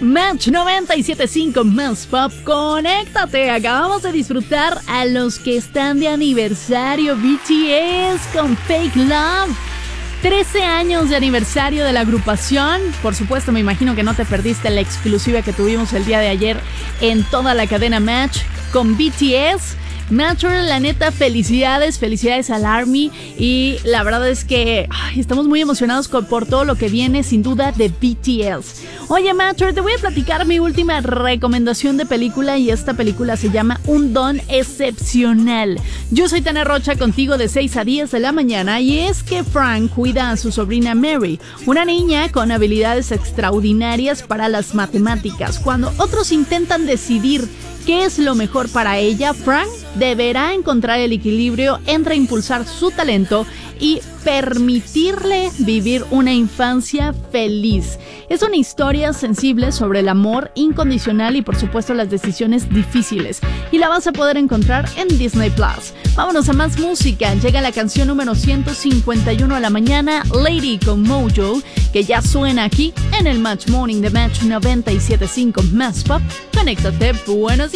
Match 97.5 Más Pop, conéctate. Acabamos de disfrutar a los que están de aniversario, BTS con Fake Love. 13 años de aniversario de la agrupación. Por supuesto, me imagino que no te perdiste la exclusiva que tuvimos el día de ayer en toda la cadena Match con BTS. Natural, la neta, felicidades al ARMY. Y la verdad es que estamos muy emocionados por todo lo que viene, sin duda, de BTS. Oye, Natural, te voy a platicar mi última recomendación de película, y esta película se llama Un Don Excepcional. Yo soy Tania Rocha, contigo de 6 a 10 de la mañana, y es que Frank cuida a su sobrina Mary, una niña con habilidades extraordinarias para las matemáticas. Cuando otros intentan decidir ¿qué es lo mejor para ella? Frank deberá encontrar el equilibrio entre impulsar su talento y permitirle vivir una infancia feliz. Es una historia sensible sobre el amor incondicional y, por supuesto, las decisiones difíciles. Y la vas a poder encontrar en Disney Plus. Vámonos a más música. Llega la canción número 151 a la mañana, Lady con Mojo, que ya suena aquí en el Match Morning de Match 97.5 Más Pop. Conéctate. Buenos días.